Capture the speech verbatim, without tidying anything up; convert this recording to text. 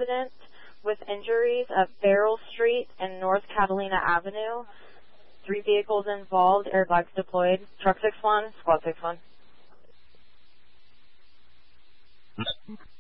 accident with injuries at Farrell Street and North Catalina Avenue. Three vehicles involved, airbags deployed. Truck six one, squad six one.